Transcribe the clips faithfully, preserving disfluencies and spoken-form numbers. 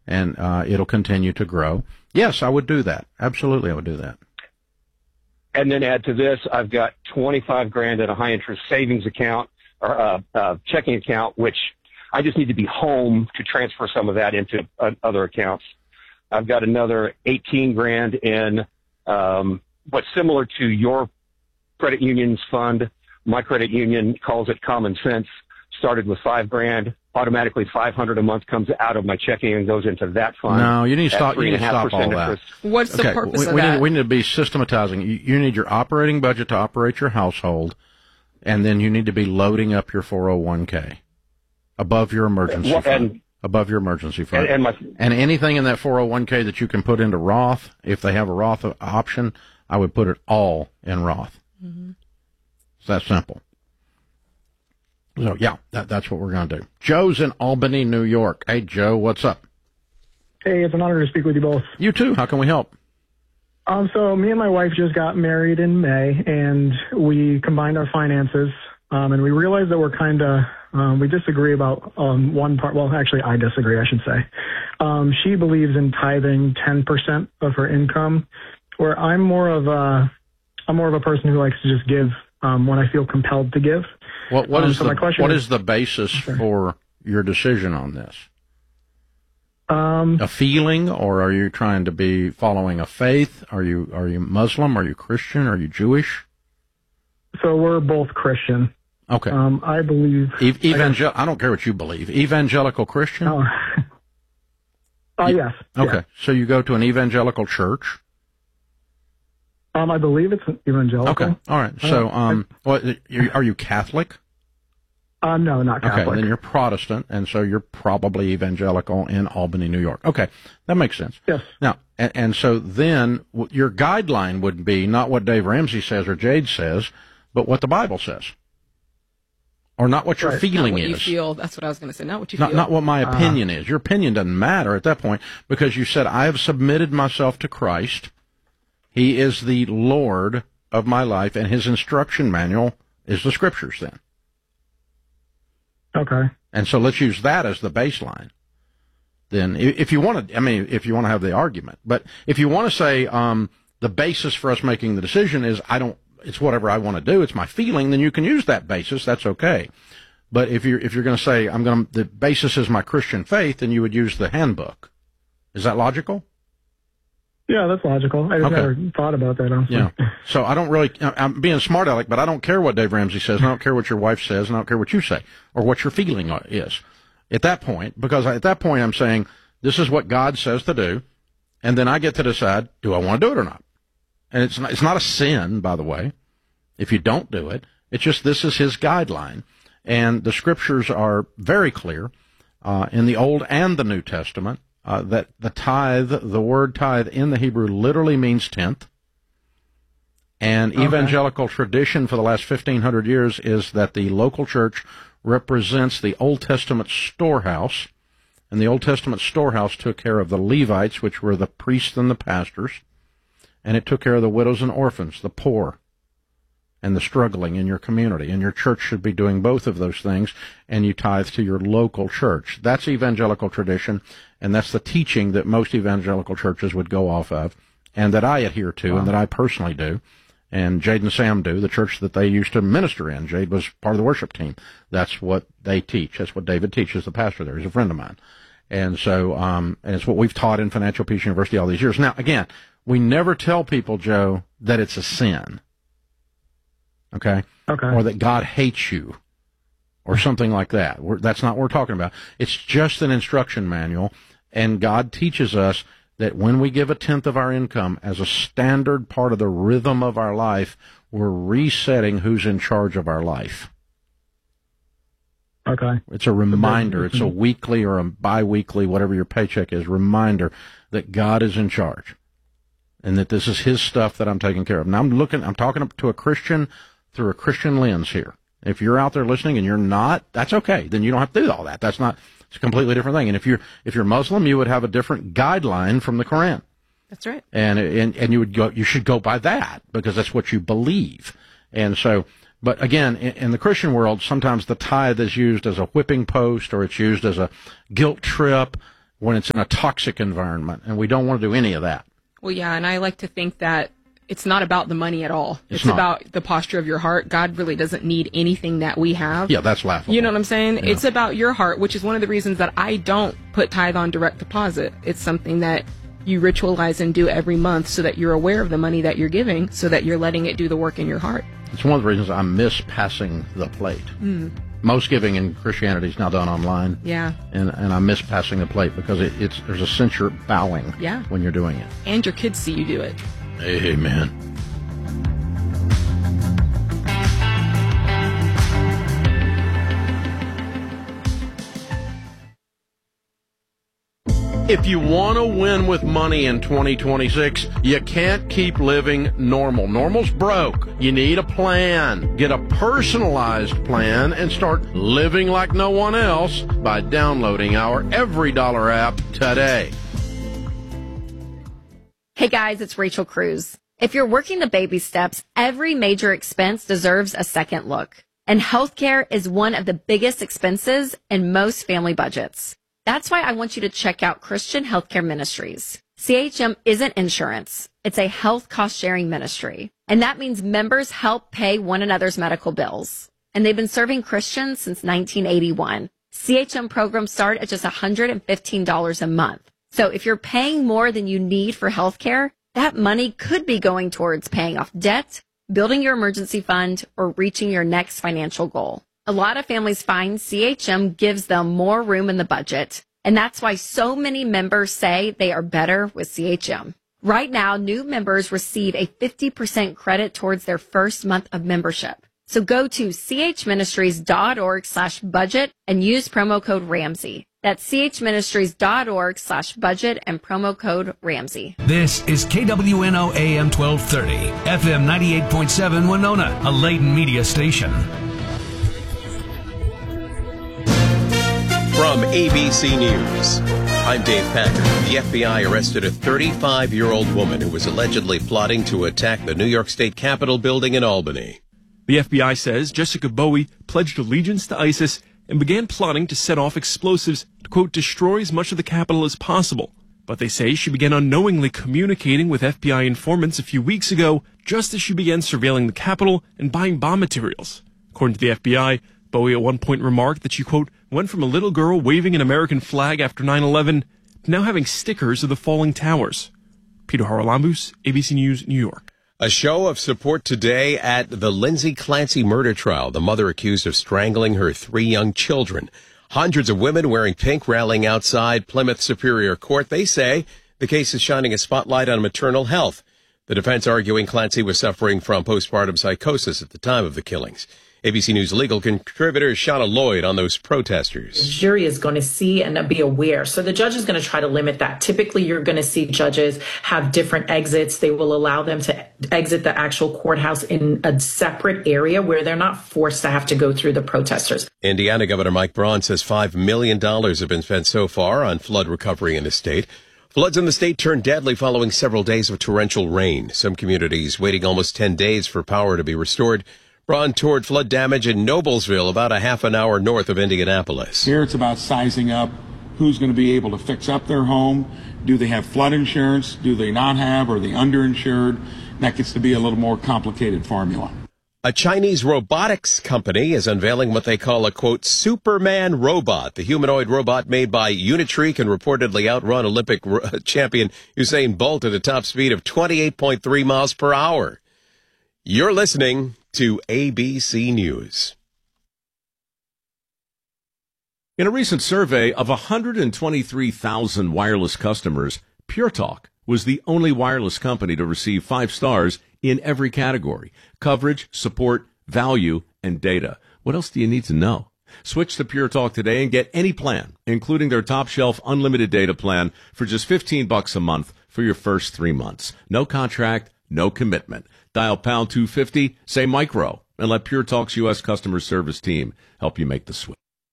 and uh, it'll continue to grow. Yes, I would do that. Absolutely, I would do that. And then add to this, I've got twenty-five grand in a high interest savings account or uh, uh, checking account, which I just need to be home to transfer some of that into uh, other accounts. I've got another eighteen grand in um, what's similar to your credit union's fund. My credit union calls it Common Sense. Started with five grand. Automatically five hundred a month comes out of my checking and goes into that fund. No, you need to stop. You need to stop all that. What's the okay, purpose we, of we that? Need, we need to be systematizing. You, you need your operating budget to operate your household, and then you need to be loading up your four oh one k above your emergency well, fund. And, above your emergency fund. And, and, my, and anything in that four oh one k that you can put into Roth, if they have a Roth option, I would put it all in Roth. Mm-hmm. It's that simple. So, yeah, that, that's what we're going to do. Joe's in Albany, New York. Hey, Joe, what's up? Hey, it's an honor to speak with you both. You too. How can we help? Um, so me and my wife just got married in May, and we combined our finances, um, and we realized that we're kind of, um, we disagree about um, one part. Well, actually, I disagree, I should say. Um, she believes in tithing ten percent of her income, where I'm more of a, I'm more of a person who likes to just give um, when I feel compelled to give. What, what, um, is so the, what is, is the basis sure. for your decision on this? Um, a feeling, or are you trying to be following a faith? Are you are you Muslim? Are you Christian? Are you Jewish? So we're both Christian. Okay. Um, I believe. E- evangel- I, I don't care what you believe. Evangelical Christian? Oh. uh, you, yes. Okay. Yes. So you go to an evangelical church? Um, I believe it's evangelical. Okay. All right. So, um, what, are you Catholic? Uh, no, not Catholic. Okay, then you're Protestant, and so you're probably evangelical in Albany, New York. Okay, that makes sense. Yes. Now, and, and so then your guideline would be not what Dave Ramsey says or Jade says, but what the Bible says. Or not what your right. feeling not what is. You feel. That's what I was going to say. Not what you not, feel. Not what my opinion uh, is. Your opinion doesn't matter at that point because you said, I have submitted myself to Christ. He is the Lord of my life, and his instruction manual is the Scriptures then. Okay. And so let's use that as the baseline. Then if you want to, I mean, if you want to have the argument, but if you want to say um, the basis for us making the decision is I don't, it's whatever I want to do, it's my feeling, then you can use that basis. That's okay. But if you're, if you're going to say I'm going to, the basis is my Christian faith, then you would use the handbook. Is that logical? Yeah, that's logical. I just okay. never thought about that, honestly. Yeah. So I don't really, I'm being smart aleck, but I don't care what Dave Ramsey says, and I don't care what your wife says, and I don't care what you say, or what your feeling is at that point, because at that point I'm saying, this is what God says to do, and then I get to decide, do I want to do it or not? And it's not, it's not a sin, by the way, if you don't do it. It's just this is his guideline, and the Scriptures are very clear uh, in the Old and the New Testament. Uh, that the tithe, the word tithe in the Hebrew literally means tenth. And okay. evangelical tradition for the last fifteen hundred years is that the local church represents the Old Testament storehouse. And the Old Testament storehouse took care of the Levites, which were the priests and the pastors. And it took care of the widows and orphans, the poor, and the struggling in your community. And your church should be doing both of those things, and you tithe to your local church. That's evangelical tradition, and that's the teaching that most evangelical churches would go off of, and that I adhere to, wow. and that I personally do, and Jade and Sam do, the church that they used to minister in. Jade was part of the worship team. That's what they teach. That's what David teaches, the pastor there. He's a friend of mine. And so, um, and it's what we've taught in Financial Peace University all these years. Now, again, we never tell people, Joe, that it's a sin. Okay? Okay. Or that God hates you, or something like that. We're, that's not what we're talking about. It's just an instruction manual, and God teaches us that when we give a tenth of our income as a standard part of the rhythm of our life, we're resetting who's in charge of our life. Okay. It's a reminder. It's a weekly or a biweekly, whatever your paycheck is, reminder that God is in charge, and that this is his stuff that I'm taking care of. Now I'm looking, I'm talking to a Christian through a Christian lens here. If you're out there listening and you're not, that's okay. Then you don't have to do all that. That's not, it's a completely different thing. And if you're, if you're Muslim, you would have a different guideline from the Quran. That's right. And, and, and you would go, you should go by that because that's what you believe. And so, but again, in, in the Christian world, sometimes the tithe is used as a whipping post, or it's used as a guilt trip. when it's in a toxic environment, and we don't want to do any of that. Well, yeah, and I like to think that it's not about the money at all. It's It's, not. about the posture of your heart. God really doesn't need anything that we have. Yeah, that's laughable. You know what I'm saying? Yeah. It's about your heart, which is one of the reasons that I don't put tithe on direct deposit. It's something that you ritualize and do every month so that you're aware of the money that you're giving, so that you're letting it do the work in your heart. It's one of the reasons I miss passing the plate. Mm. Most giving in Christianity is now done online. Yeah. And and I miss passing the plate because it, it's there's a sense you're bowing Yeah. when you're doing it. And your kids see you do it. Amen. If you want to win with money in twenty twenty-six, you can't keep living normal. Normal's broke. You need a plan. Get a personalized plan and start living like no one else by downloading our Every Dollar app today. Hey guys, it's Rachel Cruz. If you're working the baby steps, every major expense deserves a second look. And healthcare is one of the biggest expenses in most family budgets. That's why I want you to check out Christian Healthcare Ministries. C H M isn't insurance. It's a health cost-sharing ministry. And that means members help pay one another's medical bills. And they've been serving Christians since nineteen eighty-one. C H M programs start at just one hundred fifteen dollars a month. So if you're paying more than you need for healthcare, that money could be going towards paying off debt, building your emergency fund, or reaching your next financial goal. A lot of families find C H M gives them more room in the budget, and that's why so many members say they are better with C H M. Right now, new members receive a fifty percent credit towards their first month of membership. So go to chministries.org slash budget and use promo code Ramsey. That's chministries.org slash budget and promo code Ramsey. This is K W N O A M twelve thirty, F M ninety-eight point seven Winona, a Layton media station. From A B C News, I'm Dave Packer. The F B I arrested a thirty-five-year-old woman who was allegedly plotting to attack the New York State Capitol building in Albany. The F B I says Jessica Bowie pledged allegiance to ISIS and began plotting to set off explosives to, quote, destroy as much of the Capitol as possible. But they say she began unknowingly communicating with F B I informants a few weeks ago, just as she began surveilling the Capitol and buying bomb materials. According to the F B I, Bowie at one point remarked that she, quote, went from a little girl waving an American flag after nine eleven to now having stickers of the falling towers. Peter Haralambous, A B C News, New York. A show of support today at the Lindsay Clancy murder trial, the mother accused of strangling her three young children. Hundreds of women wearing pink rallying outside Plymouth Superior Court. They say the case is shining a spotlight on maternal health. The defense arguing Clancy was suffering from postpartum psychosis at the time of the killings. A B C News legal contributor Shauna Lloyd on those protesters. The jury is going to see and be aware. So the judge is going to try to limit that. Typically, you're going to see judges have different exits. They will allow them to exit the actual courthouse in a separate area where they're not forced to have to go through the protesters. Indiana Governor Mike Braun says five million dollars have been spent so far on flood recovery in the state. Floods in the state turned deadly following several days of torrential rain. Some communities waiting almost ten days for power to be restored. Braun toured flood damage in Noblesville, about a half an hour north of Indianapolis. Here it's about sizing up who's going to be able to fix up their home. Do they have flood insurance? Do they not have? Are they underinsured? That gets to be a little more complicated formula. A Chinese robotics company is unveiling what they call a, quote, Superman robot. The humanoid robot made by Unitree can reportedly outrun Olympic champion Usain Bolt at a top speed of twenty-eight point three miles per hour. You're listening to A B C News. In a recent survey of one hundred twenty-three thousand wireless customers, Pure Talk was the only wireless company to receive five stars in every category: coverage, support, value, and data. What else do you need to know? Switch to Pure Talk today and get any plan, including their top shelf unlimited data plan, for just fifteen bucks a month for your first three months. No contract, no commitment. Dial pound two fifty, say micro, and let Pure Talk's U S customer service team help you make the switch.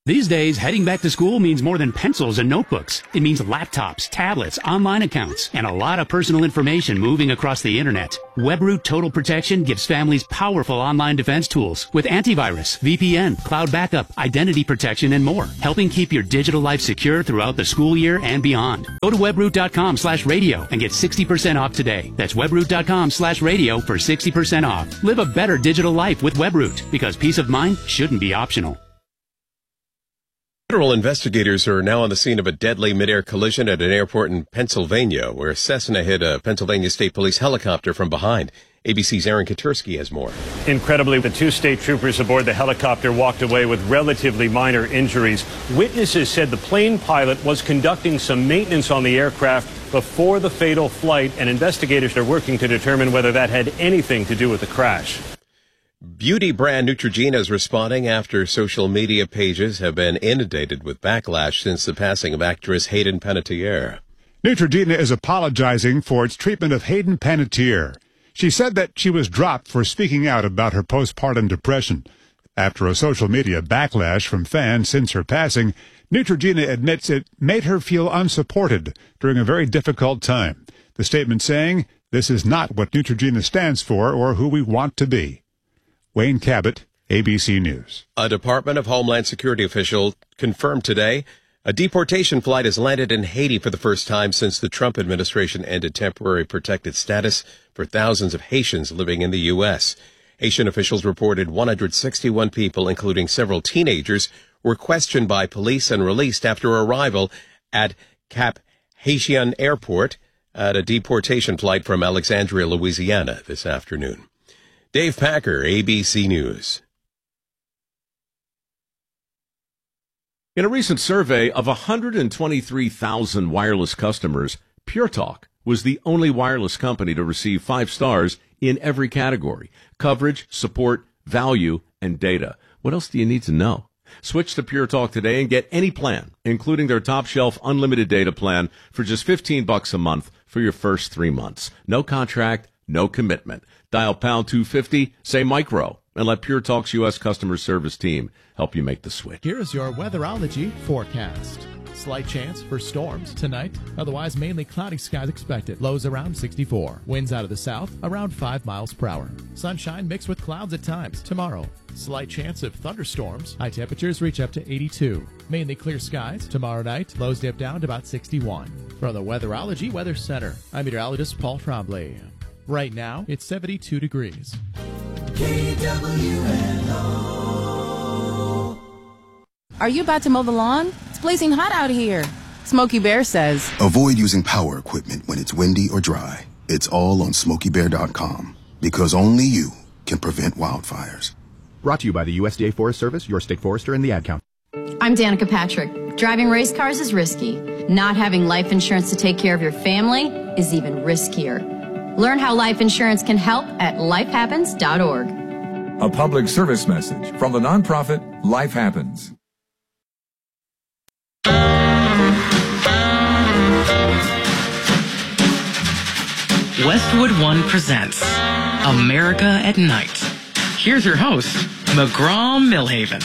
These days, heading back to school means more than pencils and notebooks. It means laptops, tablets, online accounts, and a lot of personal information moving across the internet. WebRoot Total Protection gives families powerful online defense tools with antivirus, V P N, cloud backup, identity protection, and more, helping keep your digital life secure throughout the school year and beyond. Go to webroot.com slash radio and get sixty percent off today. That's webroot.com slash radio for sixty percent off. Live a better digital life with WebRoot, because peace of mind shouldn't be optional. Federal investigators are now on the scene of a deadly midair collision at an airport in Pennsylvania, where Cessna hit a Pennsylvania State Police helicopter from behind. A B C's Aaron Katersky has more. Incredibly, the two state troopers aboard the helicopter walked away with relatively minor injuries. Witnesses said the plane pilot was conducting some maintenance on the aircraft before the fatal flight, and investigators are working to determine whether that had anything to do with the crash. Beauty brand Neutrogena is responding after social media pages have been inundated with backlash since the passing of actress Hayden Panettiere. Neutrogena is apologizing for its treatment of Hayden Panettiere. She said that she was dropped for speaking out about her postpartum depression. After a social media backlash from fans since her passing, Neutrogena admits it made her feel unsupported during a very difficult time. The statement saying, "This is not what Neutrogena stands for or who we want to be." Wayne Cabot, A B C News. A Department of Homeland Security official confirmed today a deportation flight has landed in Haiti for the first time since the Trump administration ended temporary protected status for thousands of Haitians living in the U S. Haitian officials reported one hundred sixty-one people, including several teenagers, were questioned by police and released after arrival at Cap Haitien Airport at a deportation flight from Alexandria, Louisiana this afternoon. Dave Packer, A B C News. In a recent survey of one hundred twenty-three thousand wireless customers, Pure Talk was the only wireless company to receive five stars in every category: coverage, support, value, and data. What else do you need to know? Switch to Pure Talk today and get any plan, including their top-shelf unlimited data plan, for just fifteen bucks a month for your first three months. No contract, no commitment. Dial pound two fifty, say micro, and let Pure Talk's U S customer service team help you make the switch. Here's your weatherology forecast. Slight chance for storms tonight. Otherwise, mainly cloudy skies expected. Lows around sixty-four. Winds out of the south around five miles per hour. Sunshine mixed with clouds at times. Tomorrow, slight chance of thunderstorms. High temperatures reach up to eighty-two. Mainly clear skies. Tomorrow night, lows dip down to about sixty-one. From the Weatherology Weather Center, I'm meteorologist Paul Tremblay. Right now, it's seventy-two degrees. K W N O. Are you about to mow the lawn? It's blazing hot out here. Smokey Bear says, avoid using power equipment when it's windy or dry. It's all on smokey bear dot com, because only you can prevent wildfires. Brought to you by the U S D A Forest Service, your state forester, and the Ad Council. I'm Danica Patrick. Driving race cars is risky. Not having life insurance to take care of your family is even riskier. Learn how life insurance can help at life happens dot org. A public service message from the nonprofit Life Happens. Westwood One presents America at Night. Here's your host, McGraw Millhaven.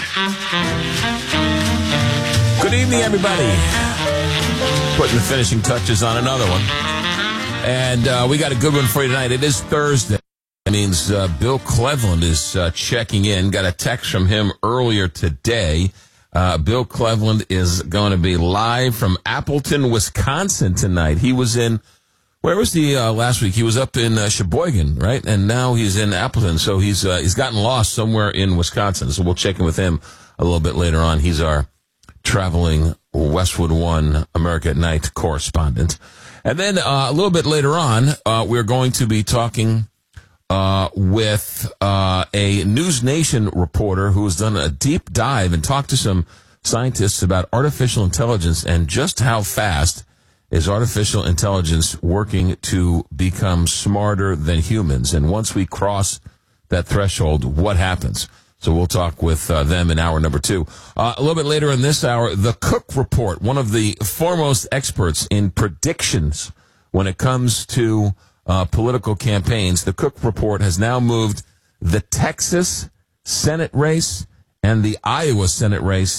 Good evening, everybody. Putting the finishing touches on another one. And uh, we got a good one for you tonight. It is Thursday. That means uh, Bill Cleveland is uh, checking in. Got a text from him earlier today. Uh, Bill Cleveland is going to be live from Appleton, Wisconsin tonight. He was in, where was he uh, last week? He was up in uh, Sheboygan, right? And now he's in Appleton. So he's uh, he's gotten lost somewhere in Wisconsin. So we'll check in with him a little bit later on. He's our traveling Westwood One America at Night correspondent. And then uh, a little bit later on, uh, we're going to be talking uh, with uh, a News Nation reporter who has done a deep dive and talked to some scientists about artificial intelligence and just how fast is artificial intelligence working to become smarter than humans. And once we cross that threshold, what happens? So we'll talk with uh, them in hour number two. Uh, a little bit later in this hour, the Cook Report, one of the foremost experts in predictions when it comes to uh, political campaigns. The Cook Report has now moved the Texas Senate race and the Iowa Senate race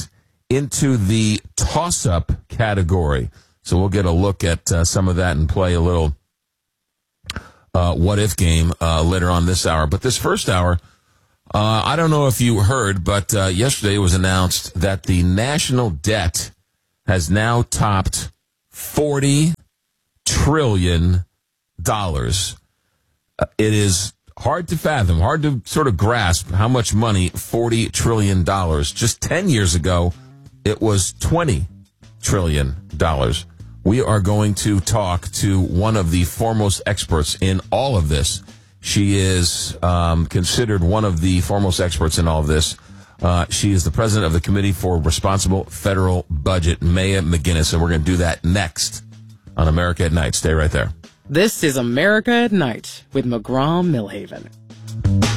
into the toss-up category. So we'll get a look at uh, some of that and play a little uh, what-if game uh, later on this hour. But this first hour, uh, I don't know if you heard, but uh, yesterday it was announced that the national debt has now topped forty trillion dollars. Uh, it is hard to fathom, hard to sort of grasp how much money, forty trillion dollars. Just ten years ago, it was twenty trillion dollars. We are going to talk to one of the foremost experts in all of this. She is um, considered one of the foremost experts in all of this. Uh, she is the president of the Committee for Responsible Federal Budget, Maya McGinnis, and we're going to do that next on America at Night. Stay right there. This is America at Night with McGraw Millhaven.